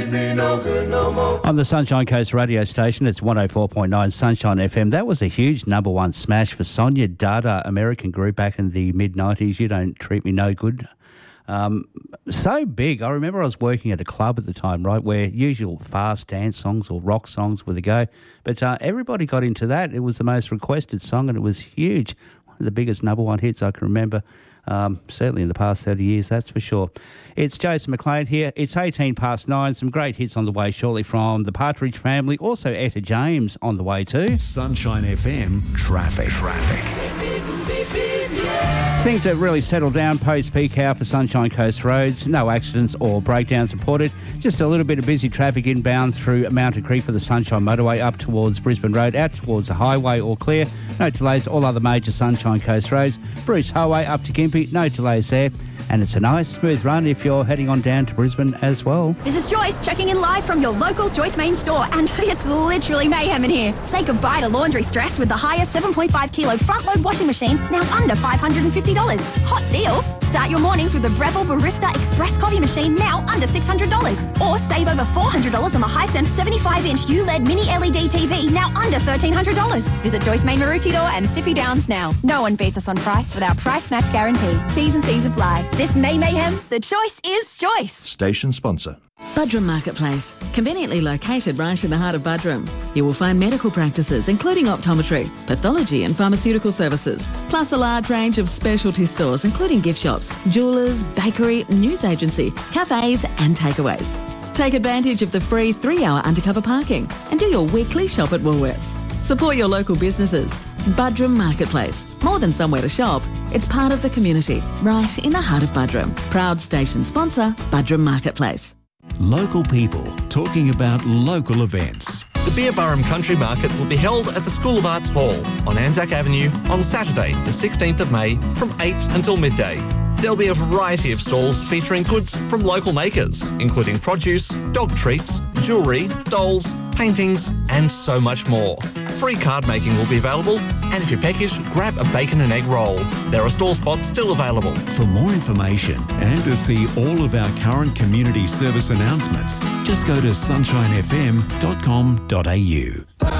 did me no good no more. On the Sunshine Coast radio station, it's 104.9 Sunshine FM. That was a huge number one smash for Sonia Dada, American group back in the mid-90s. You Don't Treat Me No Good. So big. I remember I was working at a club at the time, right, where usual fast dance songs or rock songs were the go. But everybody got into that. It was the most requested song and it was huge. One of the biggest number one hits I can remember. Certainly in the past 30 years, that's for sure. It's Jason McLean here. It's 9:18. Some great hits on the way shortly from the Partridge Family. Also Etta James on the way too. Sunshine FM Traffic. Things have really settled down post-peak hour for Sunshine Coast roads. No accidents or breakdowns reported. Just a little bit of busy traffic inbound through Mountain Creek for the Sunshine Motorway up towards Brisbane Road, out towards the highway, all clear. No delays all other major Sunshine Coast roads. Bruce Highway up to Gympie, no delays there. And it's a nice, smooth run if you're heading on down to Brisbane as well. This is Joyce checking in live from your local Joyce Main store, and it's literally mayhem in here. Say goodbye to laundry stress with the highest 7.5 kilo front load washing machine, now under $550. Hot deal! Start your mornings with the Breville Barista Express coffee machine, now under $600. Or save over $400 on the Hisense 75-inch ULED mini LED TV, now under $1,300. Visit Joyce Main Maroochydore and Sippy Downs now. No one beats us on price with our price match guarantee. T's and C's apply. This May mayhem, the choice is Joyce. Station sponsor. Budrum Marketplace, conveniently located right in the heart of Budrum. You will find medical practices, including optometry, pathology and pharmaceutical services, plus a large range of specialty stores, including gift shops, jewellers, bakery, news agency, cafes and takeaways. Take advantage of the free 3-hour undercover parking and do your weekly shop at Woolworths. Support your local businesses. Budrum Marketplace. More than somewhere to shop, it's part of the community, right in the heart of Budrum. Proud station sponsor, Budrum Marketplace. Local people talking about local events. The Beerburrum Country Market will be held at the School of Arts Hall on Anzac Avenue on Saturday, the 16th of May from 8 until midday. There'll be a variety of stalls featuring goods from local makers, including produce, dog treats, jewellery, dolls, paintings and so much more. Free card making will be available, and if you're peckish, grab a bacon and egg roll. There are stall spots still available. For more information and to see all of our current community service announcements, just go to sunshinefm.com.au.